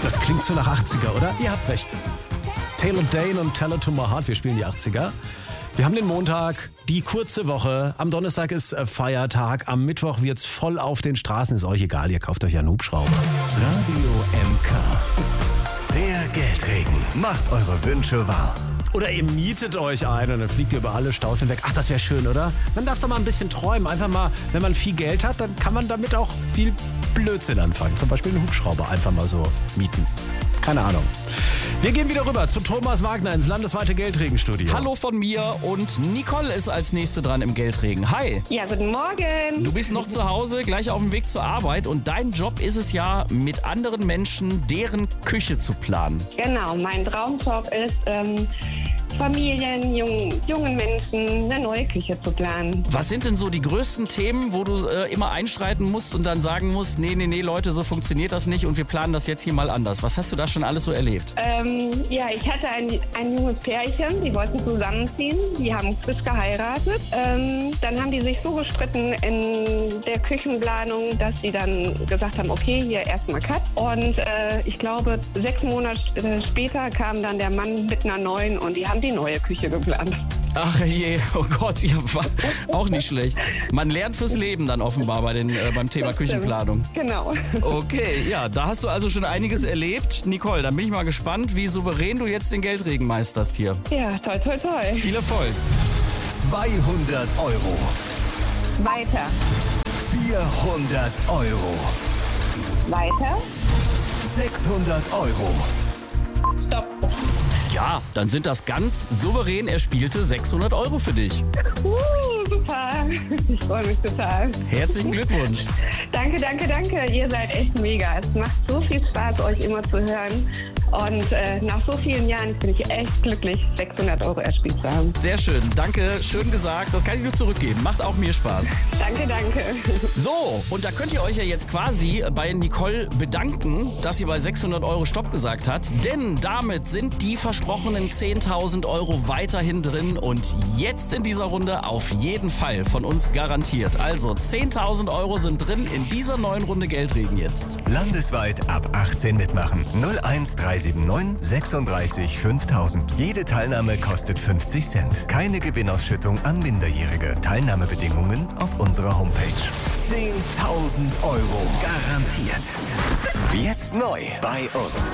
Das klingt so nach 80er, oder? Ihr habt recht. Taylor Dane und Tell It to My Heart, wir spielen die 80er. Wir haben den Montag, die kurze Woche. Am Donnerstag ist Feiertag. Am Mittwoch wird's voll auf den Straßen. Ist euch egal, ihr kauft euch ja einen Hubschrauber. Radio MK. Der Geldregen macht eure Wünsche wahr. Oder ihr mietet euch ein und dann fliegt ihr über alle Staus hinweg. Ach, das wäre schön, oder? Man darf doch mal ein bisschen träumen. Einfach mal, wenn man viel Geld hat, dann kann man damit auch viel Blödsinn anfangen. Zum Beispiel einen Hubschrauber einfach mal so mieten. Keine Ahnung. Wir gehen wieder rüber zu Thomas Wagner ins landesweite Geldregenstudio. Hallo von mir und Nicole ist als nächste dran im Geldregen. Hi. Ja, guten Morgen. Du bist noch zu Hause, gleich auf dem Weg zur Arbeit und dein Job ist es ja, mit anderen Menschen deren Küche zu planen. Genau, mein Traumjob ist, Familien, jungen Menschen eine neue Küche zu planen. Was sind denn so die größten Themen, wo du immer einschreiten musst und dann sagen musst, nee, Leute, so funktioniert das nicht und wir planen das jetzt hier mal anders. Was hast du da schon alles so erlebt? Ja, ich hatte ein junges Pärchen, die wollten zusammenziehen, die haben frisch geheiratet. Dann haben die sich so gestritten in der Küchenplanung, dass sie dann gesagt haben, okay, hier erstmal Cut. Und ich glaube, 6 Monate später kam dann der Mann mit einer neuen und die haben die neue Küche geplant. Ach je, oh Gott, ja, war auch nicht schlecht. Man lernt fürs Leben dann offenbar beim Thema Küchenplanung. Genau. Okay, ja, da hast du also schon einiges erlebt. Nicole, dann bin ich mal gespannt, wie souverän du jetzt den Geldregen meisterst hier. Ja, toi, toi, toi. Viel Erfolg. 200 Euro. Weiter. 400 Euro. Weiter. 600 Euro. Stopp. Ja, dann sind das ganz souverän erspielte 600 Euro für dich. Super. Ich freue mich total. Herzlichen Glückwunsch. Danke. Ihr seid echt mega. Es macht so viel Spaß, euch immer zu hören. Und nach so vielen Jahren bin ich echt glücklich, 600 Euro erspielt zu haben. Sehr schön, danke, schön gesagt. Das kann ich nur zurückgeben. Macht auch mir Spaß. Danke. So, und da könnt ihr euch ja jetzt quasi bei Nicole bedanken, dass sie bei 600 Euro Stopp gesagt hat. Denn damit sind die versprochenen 10.000 Euro weiterhin drin und jetzt in dieser Runde auf jeden Fall von uns garantiert. Also 10.000 Euro sind drin in dieser neuen Runde Geldregen jetzt. Landesweit ab 18 mitmachen. 01379 36 5000. Jede Teilnahme kostet 50 Cent. Keine Gewinnausschüttung an Minderjährige. Teilnahmebedingungen auf unserer Homepage. 10.000 Euro garantiert. Jetzt neu bei uns.